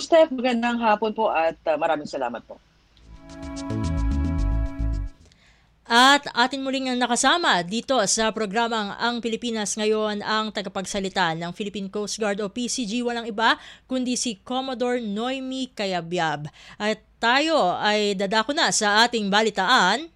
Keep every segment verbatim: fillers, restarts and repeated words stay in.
Steph, magandang hapon po at uh, maraming salamat po. At atin muling nakasama dito sa programang Ang Pilipinas Ngayon ang tagapagsalita ng Philippine Coast Guard o P C G, walang iba kundi si Commodore Noemi Cayabyab. At tayo ay dadako na sa ating balitaan.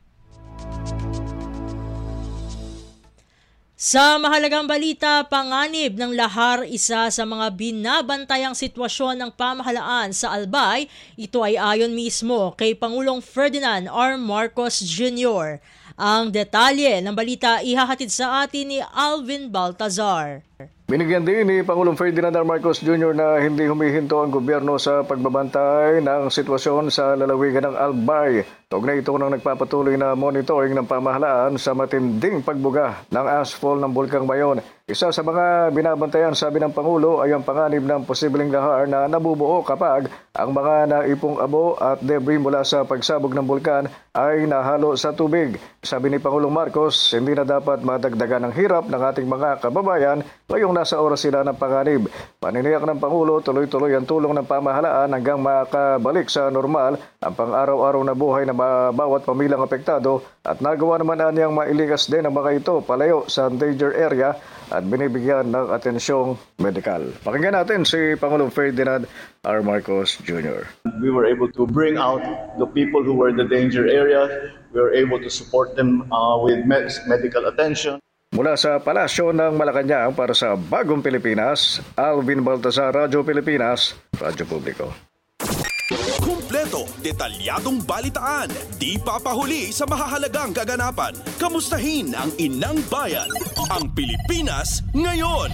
Sa mahalagang balita, panganib ng lahar, isa sa mga binabantayang sitwasyon ng pamahalaan sa Albay. Ito ay ayon mismo kay Pangulong Ferdinand R. Marcos Junior Ang detalye ng balita ihahatid sa atin ni Alvin Baltazar. Binigyan din ni Pangulong Ferdinand R. Marcos Junior na hindi humihinto ang gobyerno sa pagbabantay ng sitwasyon sa lalawigan ng Albay. Kaugnay ito nang nagpapatuloy na monitoring ng pamahalaan sa matinding pagbuga ng ashfall ng Bulkang Mayon. Isa sa mga binabantayan, sabi ng Pangulo, ay ang panganib ng posibleng lahar na nabubuo kapag ang mga naipong abo at debris mula sa pagsabog ng bulkan ay nahalo sa tubig. Sabi ni Pangulong Marcos, hindi na dapat madagdagan ng hirap ng ating mga kababayan ngayong nasa oras sila ng panganib. Paniniyak ng Pangulo, tuloy-tuloy ang tulong ng pamahalaan hanggang makabalik sa normal ang pang-araw-araw na buhay ng bawat pamilyang apektado at nagawa naman niyang mailikas din ang mga ito palayo sa danger area at binibigyan ng atensyong medikal. Pakinggan natin si Pangulong Ferdinand R. Marcos Junior We were able to bring out the people who were in the danger area. We were able to support them uh, with med- medical attention. Mula sa Palasyo ng Malacanang para sa Bagong Pilipinas, Alvin Baltazar, Radyo Pilipinas, Radyo Publiko. Kumpleto, detalyadong balitaan, di papahuli sa mahahalagang kaganapan. Kamustahin ang inang bayan, ang Pilipinas ngayon.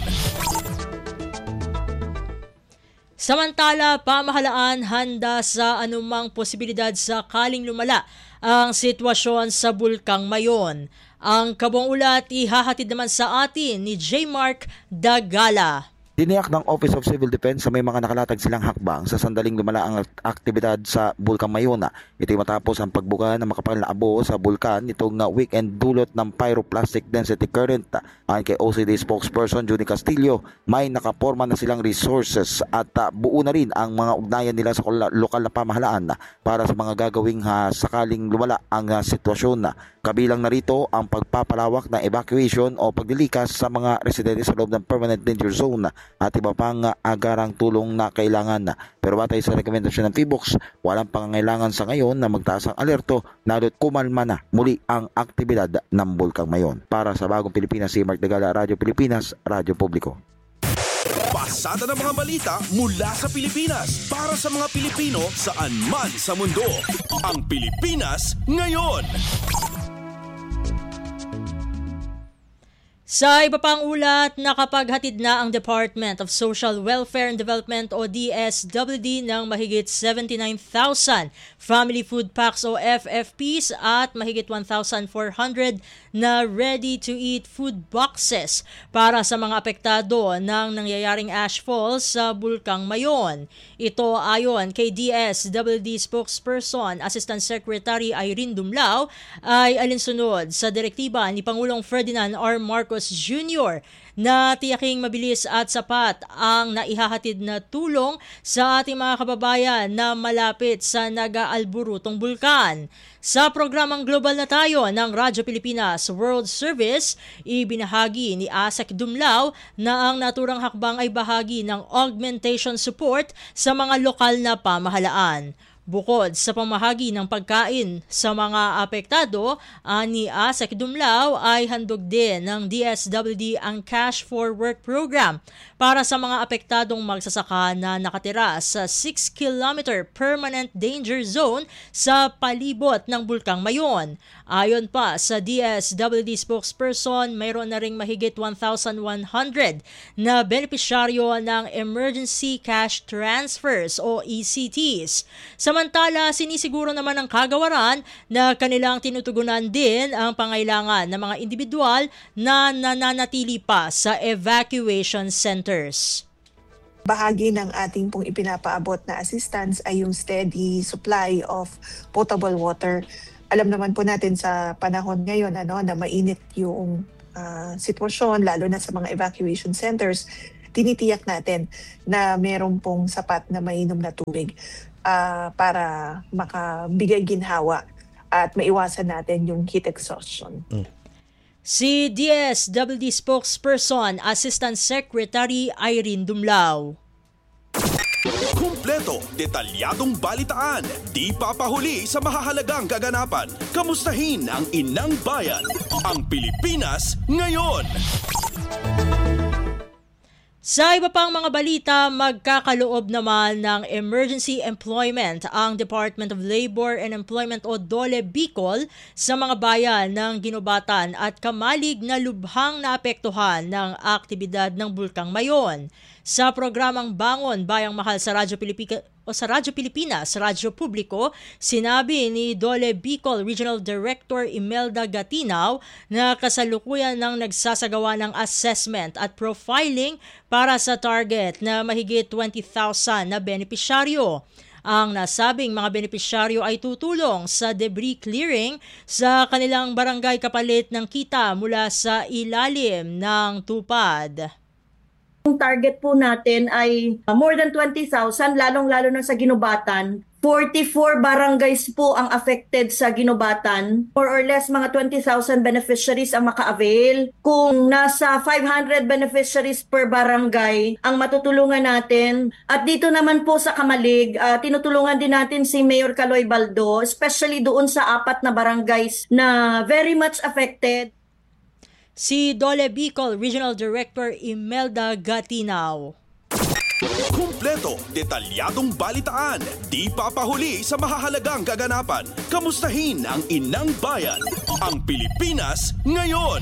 Samantala, pamahalaan handa sa anumang posibilidad sakaling lumala ang sitwasyon sa Bulkang Mayon. Ang kabuang ulat ihahatid naman sa atin ni J. Mark Dagala. Tiniyak ng Office of Civil Defense sa may mga nakalatag silang hakbang sa sandaling lumala ang aktibidad sa Bulkang Mayon. Ito'y matapos ang pagbuka ng makapal na abo sa bulkan nitong na weekend dulot ng pyroclastic density current. Ayon kay O C D spokesperson Judy Castillo, may nakaporma na silang resources at uh, buo na rin ang mga ugnayan nila sa lokal na pamahalaan para sa mga gagawing uh, sakaling lumala ang uh, sitwasyon. Kabilang na rito ang pagpapalawak ng evacuation o paglilikas sa mga residente sa loob ng permanent danger zone at iba pang agarang tulong na kailangan. Pero batay sa rekomendasyon ng P B O X, walang pangangailangan sa ngayon na magtaas ang alerto lalo't kumalma na muli ang aktibidad ng Bulkang Mayon. Para sa Bagong Pilipinas, si Mark Dagala, Radyo Pilipinas, Radyo Publiko. Pasada ng mga balita mula sa Pilipinas para sa mga Pilipino saan man sa mundo. Ang Pilipinas ngayon. Sa iba pang ulat, nakapaghatid na ang Department of Social Welfare and Development o D S W D ng mahigit seventy-nine thousand family food packs o F F Ps at mahigit one thousand four hundred na ready-to-eat food boxes para sa mga apektado ng nangyayaring ashfall sa Bulkang Mayon. Ito ayon kay D S W D spokesperson Assistant Secretary Irene Dumlao ay alinsunod sa direktiba ni Pangulong Ferdinand R. Marcos Junior na tiyaking mabilis at sapat ang naihahatid na tulong sa ating mga kababayan na malapit sa nag-aalburutong bulkan. Sa programang Global na Tayo ng Radyo Pilipinas World Service, ibinahagi ni Asek Dumlao na ang naturang hakbang ay bahagi ng augmentation support sa mga lokal na pamahalaan. Bukod sa pamahagi ng pagkain sa mga apektado, ani Asek Dumlao ay handog din ng D S W D ang Cash for Work program para sa mga apektadong magsasaka na nakatira sa six kilometer permanent danger zone sa palibot ng Bulkang Mayon. Ayon pa sa D S W D spokesperson, mayroon na ring mahigit one thousand one hundred na benepisyaryo ng Emergency Cash Transfers o E C Ts. Samantala, sinisiguro naman ng kagawaran na kanilang tinutugunan din ang pangailangan ng mga individual na nananatili pa sa evacuation centers. Bahagi ng ating pong ipinapaabot na assistance ay yung steady supply of potable water. Alam naman po natin sa panahon ngayon ano, na mainit yung uh, sitwasyon, lalo na sa mga evacuation centers. tinitiyak natin na meron pong sapat na mainom na tubig uh, para makabigay ginhawa at maiwasan natin yung heat exhaustion. Mm. Si D S W D spokesperson, Assistant Secretary Irene Dumlao. Kumpleto, detalyadong balitaan, di papahuli sa mahahalagang kaganapan. Kamustahin ang inang bayan, ang Pilipinas ngayon. Sa iba pang mga balita, magkakaloob naman ng emergency employment ang Department of Labor and Employment o DOLE Bicol sa mga bayan ng Ginobatan at Kamalig na lubhang naapektuhan ng aktibidad ng Bulkang Mayon. Sa programang Bangon Bayang Mahal sa Radyo Pilipina o sa Radyo Pilipinas, Radyo Publiko, sinabi ni DOLE Bicol Regional Director Imelda Gatinaw na kasalukuyan nang nagsasagawa ng assessment at profiling para sa target na mahigit twenty thousand na benepisyaryo. Ang nasabing mga benepisyaryo ay tutulong sa debris clearing sa kanilang barangay kapalit ng kita mula sa ilalim ng tupad. Ang target po natin ay more than twenty thousand, lalong-lalo na sa Ginobatan. forty-four barangays po ang affected sa Ginobatan. More or less mga twenty thousand beneficiaries ang maka-avail. Kung nasa five hundred beneficiaries per barangay ang matutulungan natin. At dito naman po sa Kamalig, uh, tinutulungan din natin si Mayor Caloy Baldo, especially doon sa apat na barangays na very much affected. Si DOLE Bicol Regional Director Imelda Gatinaw. Kumpleto, detalyadong balitaan, di papahuli sa mahahalagang kaganapan. Kamustahin ang inang bayan, ang Pilipinas ngayon.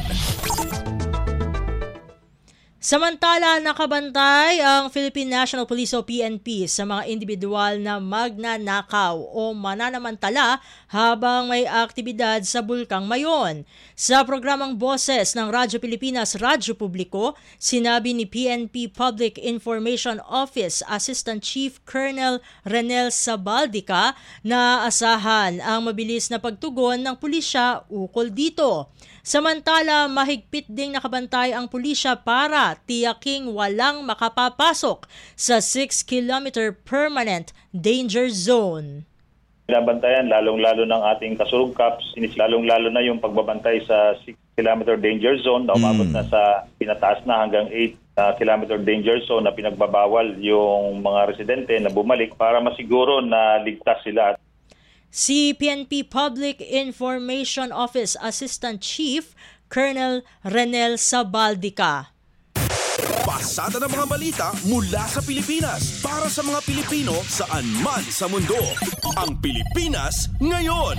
Samantala, nakabantay ang Philippine National Police o P N P sa mga individual na magnanakaw o mananamantala habang may aktibidad sa Bulkang Mayon. Sa programang Boses ng Radyo Pilipinas, Radyo Publiko, sinabi ni P N P Public Information Office Assistant Chief Colonel Renel Sabaldica na asahan ang mabilis na pagtugon ng pulisya ukol dito. Samantala, mahigpit ding nakabantay ang pulisya para tiyaking walang makapapasok sa six kilometer permanent danger zone. Binabantayan lalong-lalo ng ating kasurug cops, lalong-lalo na yung pagbabantay sa six kilometer danger zone na umabot mm. na sa pinataas na hanggang eight kilometer danger zone na pinagbabawal yung mga residente na bumalik para masiguro na ligtas sila. Si P N P Public Information Office Assistant Chief Colonel Renel Sabaldica. Pasada ng mga balita mula sa Pilipinas para sa mga Pilipino saan man sa mundo. Ang Pilipinas ngayon.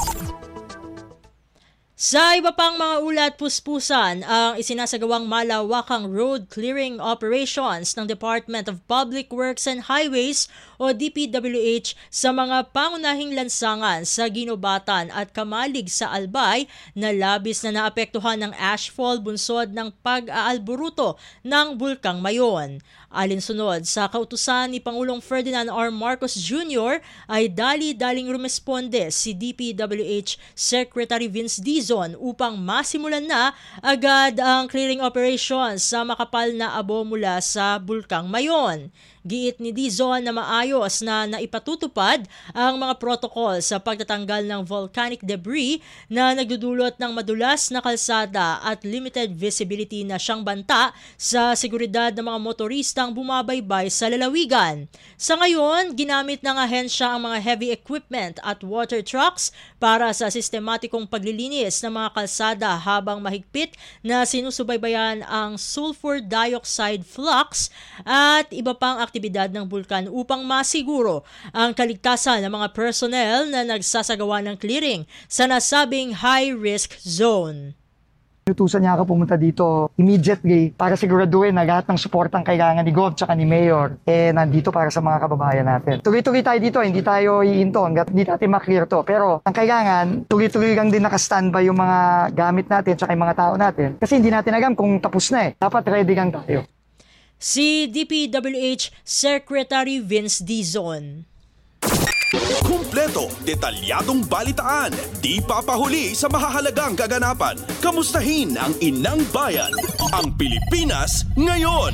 Sa iba pang mga ulat puspusan, ang isinasagawang malawakang road clearing operations ng Department of Public Works and Highways o D P W H sa mga pangunahing lansangan sa Ginobatan at Kamalig sa Albay na labis na naapektuhan ng ashfall bunsod ng pag-aalburuto ng Bulkang Mayon. Alinsunod sa kautusan ni Pangulong Ferdinand R. Marcos Junior ay dali-daling rumesponde si D P W H Secretary Vince Dizon upang masimulan na agad ang clearing operations sa makapal na abo mula sa Bulkang Mayon. Giit ni Dizon na maayos na naipatutupad ang mga protocol sa pagtatanggal ng volcanic debris na nagdudulot ng madulas na kalsada at limited visibility na siyang banta sa seguridad ng mga motoristang bumabaybay sa lalawigan. Sa ngayon, ginamit ng ahensya ang mga heavy equipment at water trucks para sa sistematikong paglilinis ng mga kalsada habang mahigpit na sinusubaybayan ang sulfur dioxide flux at iba pang aktibidad ng bulkan upang masiguro ang kaligtasan ng mga personnel na nagsasagawa ng clearing sa nasabing high-risk zone. Inutusan niya ako pumunta dito immediately para siguraduhin na lahat ng suportang kailangan ni Gov tsaka ni Mayor eh nandito para sa mga kababayan natin. Tuloy-tuloy tayo dito, hindi tayo iinto hanggat hindi natin maklear to. Pero ang kailangan, tuloy-tuloy lang din naka-standby yung mga gamit natin tsaka yung mga tao natin. Kasi hindi natin alam kung tapos na eh. Dapat ready lang tayo. Si D P W H Secretary Vince Dizon. Kumpleto, detalyadong balitaan, di papahuli sa mahahalagang kaganapan. Kamustahin ang inang bayan, ang Pilipinas ngayon.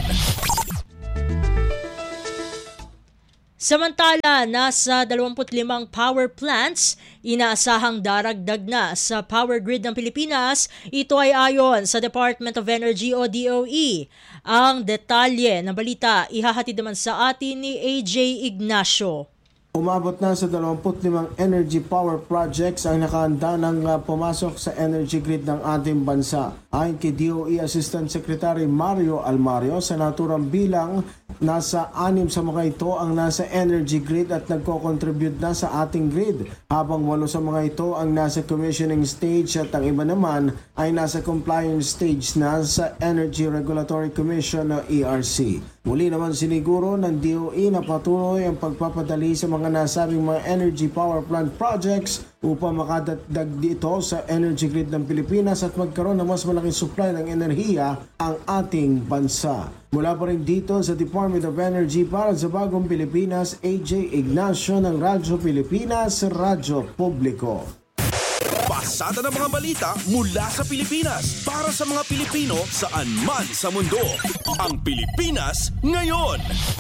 Samantala, nasa dalawampu't limang power plants, inaasahang daragdag na sa power grid ng Pilipinas. Ito ay ayon sa Department of Energy o D O E. Ang detalye ng balita ihahatid naman sa atin ni A J Ignacio. Umabot na sa dalawampu't limang energy power projects ang nakahanda ng uh, pumasok sa energy grid ng ating bansa. Ayon kay D O E Assistant Secretary Mario Almario, sa naturang bilang, nasa anim sa mga ito ang nasa energy grid at nagko-contribute na sa ating grid, habang walo sa mga ito ang nasa commissioning stage at ang iba naman ay nasa compliance stage na sa Energy Regulatory Commission o E R C. Muli naman siniguro ng D O E na patuloy ang pagpapadali sa mga nasabing mga energy power plant projects upang makadagdag dito sa energy grid ng Pilipinas at magkaroon ng mas malaking supply ng enerhiya ang ating bansa. Mula pa rin dito sa Department of Energy para sa Bagong Pilipinas, A J Ignacio ng Radyo Pilipinas, Radyo Publiko. Pasada ng mga balita mula sa Pilipinas para sa mga Pilipino saan man sa mundo. Ang Pilipinas ngayon.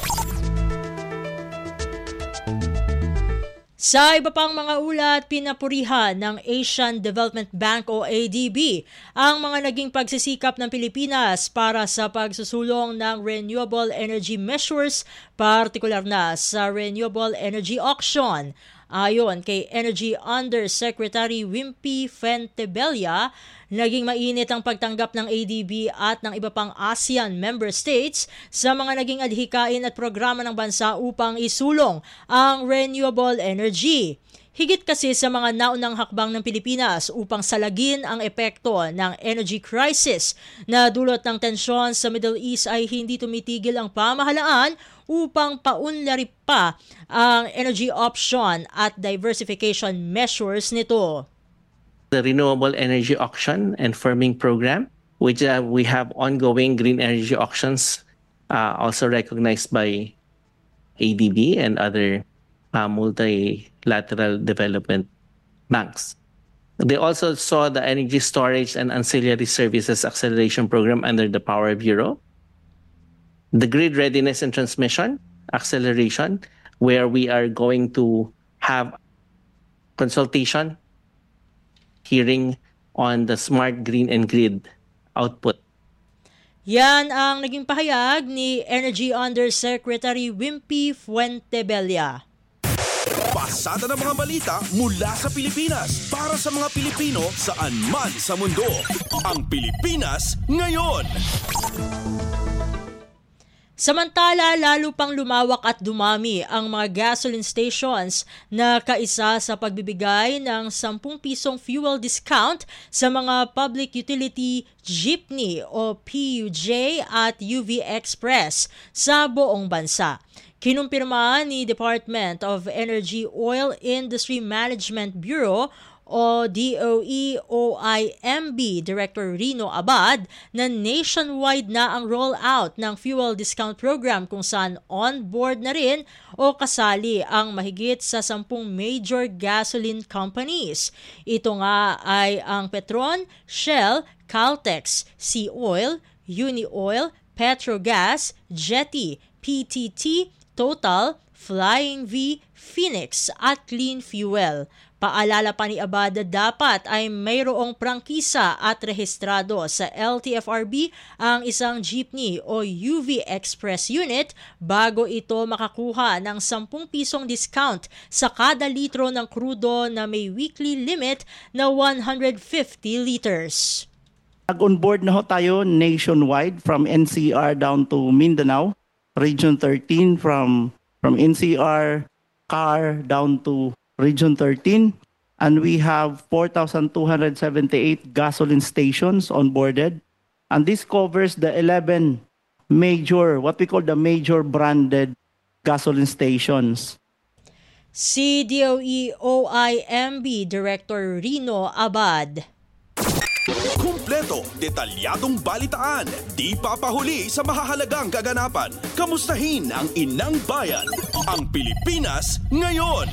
Sa iba pang mga ulat, pinapurihan ng Asian Development Bank o A D B ang mga naging pagsisikap ng Pilipinas para sa pagsusulong ng renewable energy measures, partikular na sa renewable energy auction. Ayon kay Energy Undersecretary Wimpy Fuentebella, naging mainit ang pagtanggap ng A D B at ng iba pang ASEAN member states sa mga naging adhikain at programa ng bansa upang isulong ang renewable energy. Higit kasi sa mga naunang hakbang ng Pilipinas upang salagin ang epekto ng energy crisis na dulot ng tensyon sa Middle East ay hindi tumitigil ang pamahalaan upang paunlari pa ang energy option at diversification measures nito. The Renewable Energy Auction and Firming Program, which uh, we have ongoing green energy auctions uh, also recognized by A D B and other uh, multilateral development banks. They also saw the Energy Storage and Ancillary Services Acceleration Program under the Power Bureau, the Grid Readiness and Transmission Acceleration, where we are going to have consultation, hearing on the smart green and grid output. Yan ang naging pahayag ni Energy Undersecretary Wimpy Fuentebella. Pasada ng mga balita mula sa Pilipinas para sa mga Pilipino saan man sa mundo. Ang Pilipinas ngayon. Samantala, lalo pang lumawak at dumami ang mga gasoline stations na kaisa sa pagbibigay ng sampung pisong fuel discount sa mga public utility jeepney o P U J at U V Express sa buong bansa. Kinumpirma ni Department of Energy Oil Industry Management Bureau o D O E O I M B Director Rino Abad na nationwide na ang rollout ng fuel discount program kung saan on-board na rin o kasali ang mahigit sa sampung major gasoline companies. Ito nga ay ang Petron, Shell, Caltex, Sea Oil, Unioil, Petrogas, Jetty, P T T, Total, Flying V, Phoenix at Clean Fuel. Paalala pa ni Abad na dapat ay mayroong prangkisa at rehistrado sa L T F R B ang isang jeepney o U V Express unit bago ito makakuha ng sampung pisong discount sa kada litro ng krudo na may weekly limit na one hundred fifty liters. Nag-onboard na ho tayo nationwide from N C R down to Mindanao, Region thirteen from from N C R, C A R down to Region thirteen, and we have four thousand two hundred seventy-eight gasoline stations onboarded, and this covers the eleven major, what we call the major branded gasoline stations. Si D O E O I M B Director Rino Abad. Kumpleto, detalyadong balitaan, di papahuli sa mahahalagang kaganapan. Kamustahin ang inang bayan, ang Pilipinas ngayon.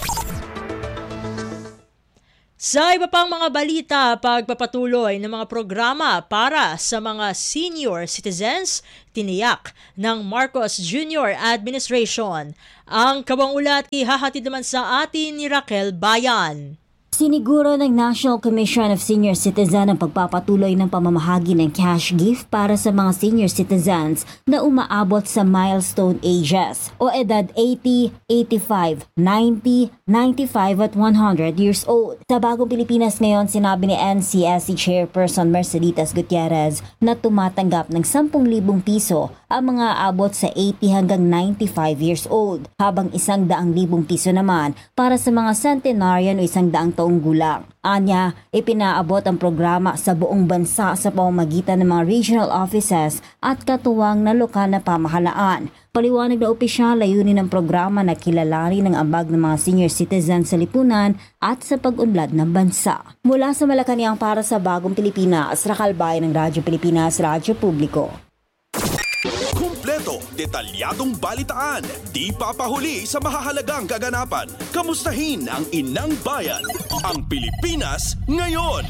Sa iba pang mga balita, pagpapatuloy ng mga programa para sa mga senior citizens, tiniyak ng Marcos Junior Administration. Ang kabang ulat ihahatid naman sa atin ni Raquel Bayan. Siniguro ng National Commission of Senior Citizens ang pagpapatuloy ng pamamahagi ng cash gift para sa mga senior citizens na umaabot sa milestone ages o edad eighty, eighty-five, ninety, ninety-five at one hundred years old. Sa Bagong Pilipinas ngayon, sinabi ni N C S C Chairperson Merceditas Gutierrez na tumatanggap ng ten thousand piso ang mga abot sa eighty hanggang ninety-five years old, habang one hundred thousand piso naman para sa mga centenarian o isang daang taong gulang. Anya, ipinaabot ang programa sa buong bansa sa pamamagitan ng mga regional offices at katuwang na lokal na pamahalaan. Paliwanag na opisyal, layunin ng programa na kilalanin ng ambag ng mga senior citizens sa lipunan at sa pag-unlad ng bansa. Mula sa Malacanang para sa Bagong Pilipinas, Raquel Bayan ng Radyo Pilipinas, Radyo Publiko. Kumpleto, detalyadong balitaan, di papahuli sa mahahalagang kaganapan. Kamustahin ang inang bayan, ang Pilipinas ngayon.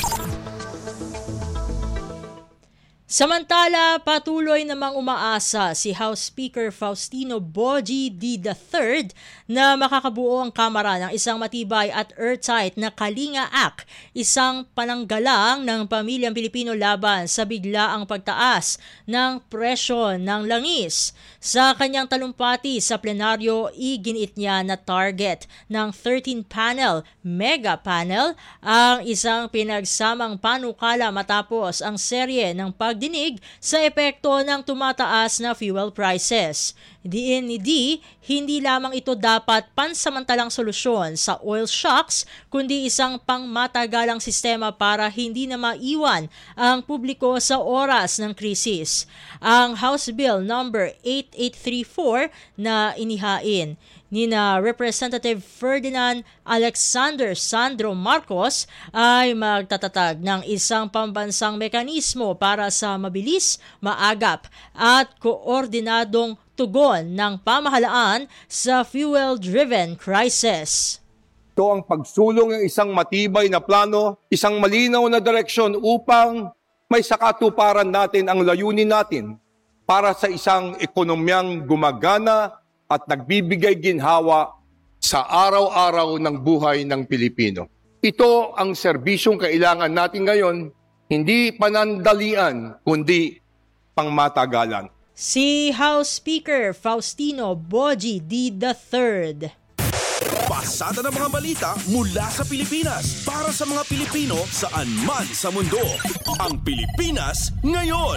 Samantala, patuloy namang umaasa si House Speaker Faustino Bogie D. the third na makakabuo ang Kamara ng isang matibay at airtight na Kalinga Act, isang pananggalang ng pamilyang Pilipino laban sa biglaang pagtaas ng presyo ng langis. Sa kanyang talumpati sa plenaryo, iginiit niya na target ng thirteen panel mega panel ang isang pinagsamang panukala matapos ang serye ng pag dinig sa epekto ng tumataas na fuel prices. Diin ni D, hindi lamang ito dapat pansamantalang solusyon sa oil shocks, kundi isang pangmatagalang sistema para hindi na maiwan ang publiko sa oras ng krisis. Ang House Bill number eighty-eight thirty-four na inihain ni na Representative Ferdinand Alexander Sandro Marcos ay magtatatag ng isang pambansang mekanismo para sa mabilis, maagap at koordinadong tugon ng pamahalaan sa fuel-driven crisis. Ito ang pagsulong ng isang matibay na plano, isang malinaw na direksyon upang may sakatuparan natin ang layunin natin para sa isang ekonomiyang gumagana at nagbibigay ginhawa sa araw-araw ng buhay ng Pilipino. Ito ang serbisyong kailangan natin ngayon, hindi panandalian, kundi pangmatagalan. Si House Speaker Faustino Bogie D. the third. Pasada ng mga balita mula sa Pilipinas para sa mga Pilipino saan man sa mundo. Ang Pilipinas ngayon.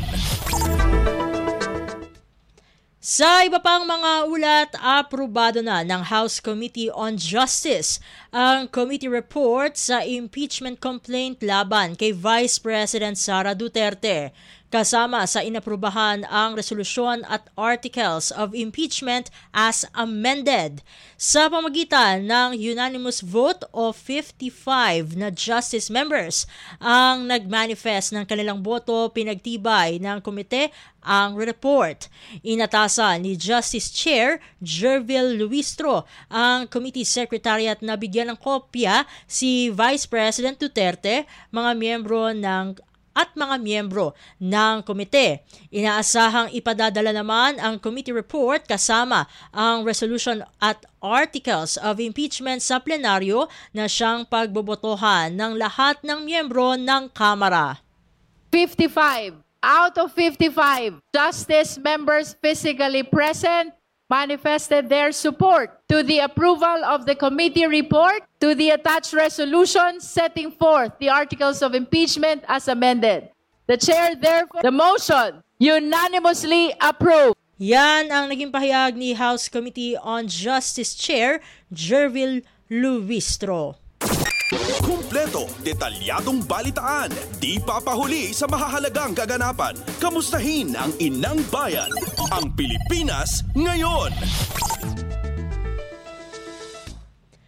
Sa iba pang mga ulat, aprobado na ng House Committee on Justice ang committee report sa impeachment complaint laban kay Vice President Sara Duterte. Kasama sa inaprubahan ang resolusyon at articles of impeachment as amended. Sa pamagitan ng unanimous vote of fifty-five na justice members ang nagmanifest ng kanilang boto, pinagtibay ng komite ang report. Inatasan ni Justice Chair Jervil Luistro ang committee secretariat na bigyan ng kopya si Vice President Duterte, mga miyembro ng at mga miyembro ng komite. Inaasahang ipadadala naman ang committee report kasama ang resolution at articles of impeachment sa plenaryo na siyang pagbobotohan ng lahat ng miyembro ng Kamara. fifty-five out of fifty-five justice members physically present manifested their support to the approval of the committee report to the attached resolution setting forth the articles of impeachment as amended. The chair therefore, the motion unanimously approved. Yan ang naging pahayag ni House Committee on Justice Chair Jervil Luistro. Kumpleto, detalyadong balitaan, di papahuli sa mahahalagang kaganapan. Kamustahin ang inang bayan, ang Pilipinas ngayon.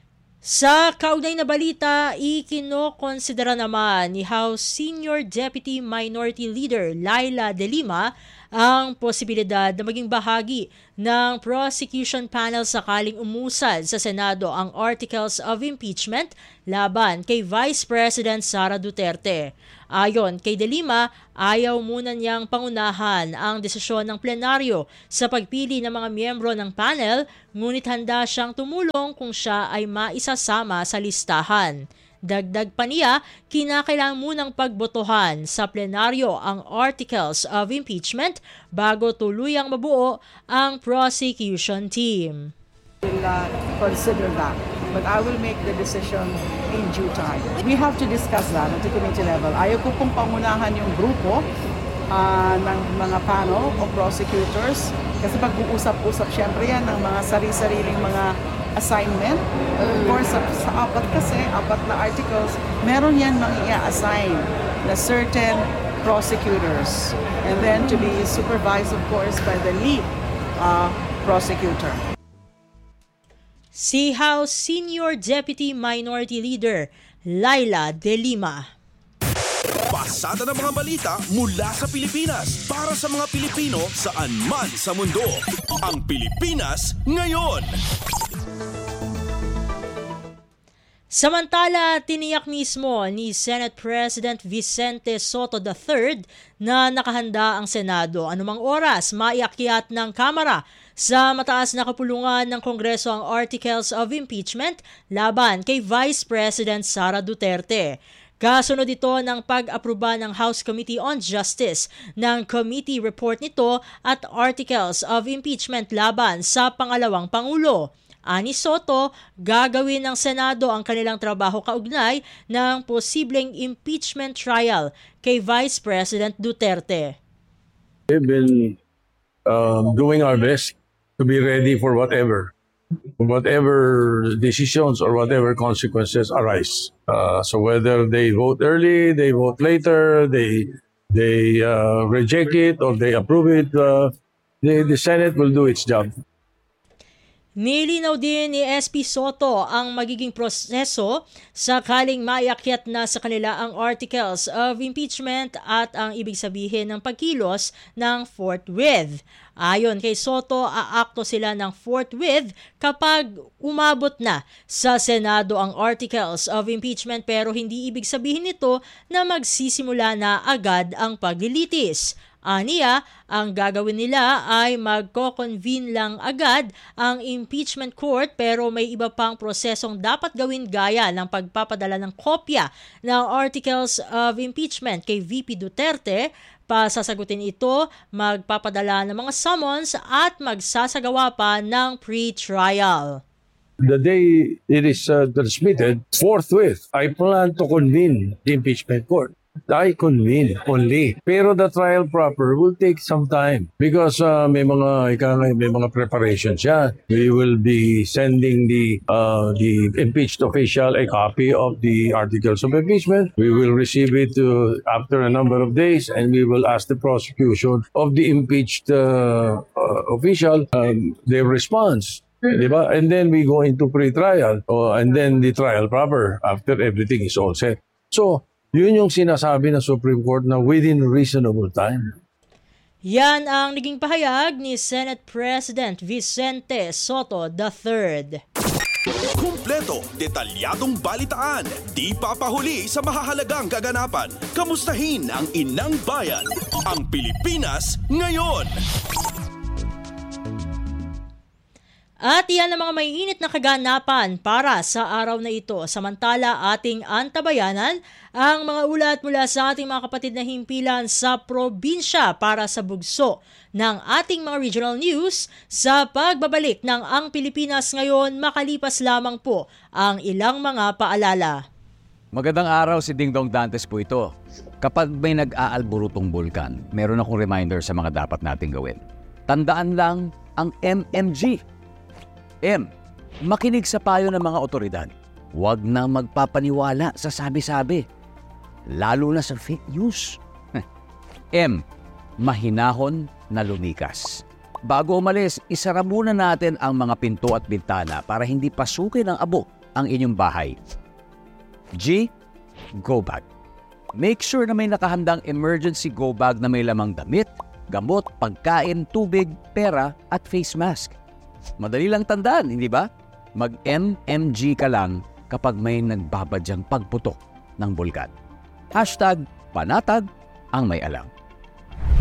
Sa kaugnay na balita, ikinokonsidera naman ni House Senior Deputy Minority Leader Laila De Lima ang posibilidad na maging bahagi ng prosecution panel sakaling umusad sa Senado ang articles of impeachment laban kay Vice President Sara Duterte. Ayon kay De Lima, ayaw muna niyang pangunahan ang desisyon ng plenaryo sa pagpili ng mga miyembro ng panel, ngunit handa siyang tumulong kung siya ay maisasama sa listahan. Dagdag pa niya, kinakailangan munang pagbotohan sa plenaryo ang articles of impeachment bago tuluyang mabuo ang prosecution team. We'll uh, consider that, but I will make the decision in due time. We have to discuss that at the committee level. Ayaw ko pong pangunahan yung grupo uh, ng mga panel o prosecutors kasi pag-uusap-usap syempre yan ng mga sari-sariling mga assignment. Of course, sa, sa apat kasi, apat na articles, meron yan mga i-assign na certain prosecutors and then to be supervised, of course, by the lead uh, prosecutor. Si House Senior Deputy Minority Leader Laila De Lima. Pasada ng mga balita mula sa Pilipinas para sa mga Pilipino saan man sa mundo. Ang Pilipinas Ngayon. Samantala, tiniyak mismo ni Senate President Vicente Sotto the third na nakahanda ang Senado anumang oras maiakyat ng Kamara sa mataas na kapulungan ng Kongreso ang articles of impeachment laban kay Vice President Sara Duterte. Kasunod ito ng pag-aproba ng House Committee on Justice ng committee report nito at articles of impeachment laban sa pangalawang Pangulo. Ani Sotto, gagawin ng Senado ang kanilang trabaho kaugnay ng posibleng impeachment trial kay Vice President Duterte. We've been um, doing our best to be ready for whatever, whatever decisions or whatever consequences arise. Uh, so whether they vote early, they vote later, they they uh, reject it or they approve it, uh, the, the Senate will do its job. Nilinaw din ni S P Sotto ang magiging proseso sakaling maiakyat na sa kanila ang articles of impeachment at ang ibig sabihin ng pagkilos ng forthwith. Ayon kay Sotto, aakto sila ng forthwith kapag umabot na sa Senado ang articles of impeachment pero hindi ibig sabihin nito na magsisimula na agad ang paglilitis. Aniya, ang gagawin nila ay magko-convene lang agad ang impeachment court pero may iba pang prosesong dapat gawin gaya ng pagpapadala ng kopya ng articles of impeachment kay V P Duterte. Pasasagutin ito, magpapadala ng mga summons at magsasagawa pa ng pre-trial. The day it is uh, transmitted, forthwith, I plan to convene the impeachment court. I convene only. Pero the trial proper will take some time because uh, may mga ika, may mga preparations siya. We will be sending the uh, the impeached official a copy of the articles of impeachment. We will receive it uh, after a number of days and we will ask the prosecution of the impeached uh, uh, official um, their response. Diba? And then we go into pre-trial uh, and then the trial proper after everything is all set. So, yun yung sinasabi ng Supreme Court na within reasonable time. Yan ang naging pahayag ni Senate President Vicente Sotto the third. Kumpleto, detalyadong balitaan, di papahuli sa mahahalagang kaganapan. Kamustahin ang Inang Bayan, ang Pilipinas Ngayon. At iyan ang mga may init na kaganapan para sa araw na ito. Samantala, ating antabayanan ang mga ulat mula sa ating mga kapatid na himpilan sa probinsya para sa bugso ng ating mga regional news sa pagbabalik ng Ang Pilipinas Ngayon makalipas lamang po ang ilang mga paalala. Magandang araw, si Dingdong Dantes po ito. Kapag may nag-aalburutong bulkan, meron akong reminder sa mga dapat nating gawin. Tandaan lang ang M M G. M. Makinig sa payo ng mga otoridad. Huwag na magpapaniwala sa sabi-sabi, lalo na sa fake news. M. Mahinahon na lumikas. Bago umalis, isara muna natin ang mga pinto at bintana para hindi pasukin ng abo ang inyong bahay. G. Go bag. Make sure na may nakahandang emergency go bag na may lamang damit, gamot, pagkain, tubig, pera at face mask. Madali lang tandaan, hindi ba? Mag-M M G ka lang kapag may nagbabadyang pagputok ng bulkan. Hashtag panatag ang may alam.